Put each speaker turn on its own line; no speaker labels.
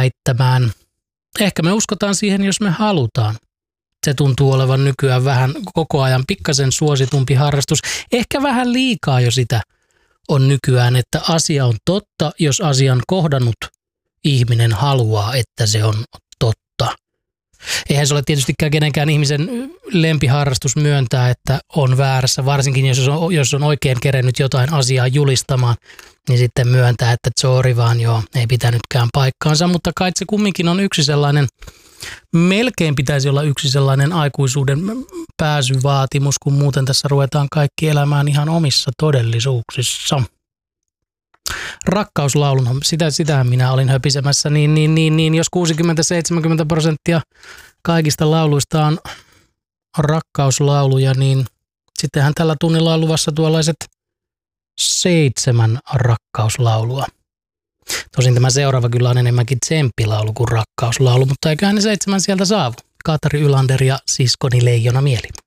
väittämään. Ehkä me uskotaan siihen, jos me halutaan. Se tuntuu olevan nykyään vähän koko ajan pikkasen suositumpi harrastus. Ehkä vähän liikaa jo sitä on nykyään, että asia on totta, jos asian kohdannut ihminen haluaa, että se on totta. Eihän se ole tietystikään kenenkään ihmisen lempiharrastus myöntää, että on väärässä, varsinkin jos on oikein kerennyt jotain asiaa julistamaan, niin sitten myöntää, että sorry vaan joo, ei pitänytkään paikkaansa, mutta kai se kumminkin on yksi sellainen, melkein pitäisi olla yksi sellainen aikuisuuden pääsyvaatimus, kun muuten tässä ruvetaan kaikki elämään ihan omissa todellisuuksissa. Rakkauslaulun, sitähän minä olin höpisemässä, niin jos 60-70% kaikista lauluista on rakkauslauluja, niin sittenhän tällä tunnilla on luvassa tuollaiset 7 rakkauslaulua. Tosin tämä seuraava kyllä on enemmänkin tsemppilaulu kuin rakkauslaulu, mutta eiköhän ne 7 sieltä saavu. Kaatari Ylander ja siskoni Leijona Mieli.